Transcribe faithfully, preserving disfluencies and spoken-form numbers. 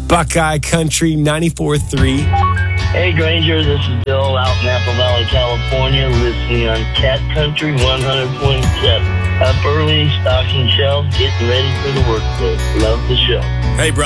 Buckeye Country ninety-four three. Hey, Granger, this is Bill out in Napa Valley, California, listening on Cat Country one hundred point seven. Up early, stocking shelves, getting ready for the workday. Love the show. Hey, brother.